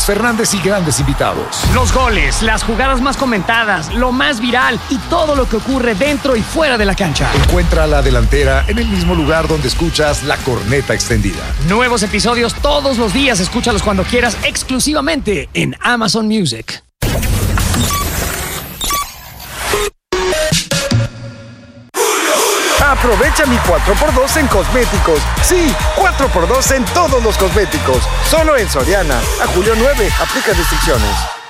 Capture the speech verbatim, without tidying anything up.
Fernández y grandes invitados. Los goles, las jugadas más comentadas, lo más viral y todo lo que ocurre dentro y fuera de la cancha. Encuentra a la delantera en el mismo lugar donde escuchas La Corneta Extendida. Nuevos episodios todos los días. Escúchalos cuando quieras, exclusivamente en Amazon Music. Aprovecha mi cuatro por dos en cosméticos. Sí, cuatro por dos en todos los cosméticos. Solo en Soriana. A julio nueve. Aplica restricciones.